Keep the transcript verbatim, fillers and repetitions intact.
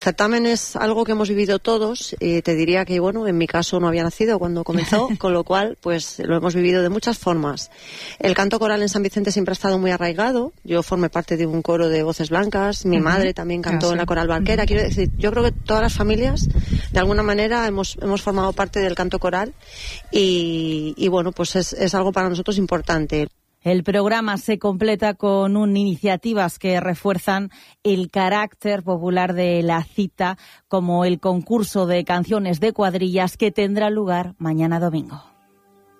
Certamen es algo que hemos vivido todos, y te diría que, bueno, en mi caso no había nacido cuando comenzó, con lo cual, pues lo hemos vivido de muchas formas. El canto coral en San Vicente siempre ha estado muy arraigado. Yo formé parte de un coro de voces blancas, mi uh-huh. madre también cantó ah, sí. en la coral Barquera. Uh-huh. Quiero decir, yo creo que todas las familias, de alguna manera, hemos hemos formado parte del canto coral y, y bueno, pues es, es algo para nosotros importante. El programa se completa con un, iniciativas que refuerzan el carácter popular de la cita, como el concurso de canciones de cuadrillas que tendrá lugar mañana domingo.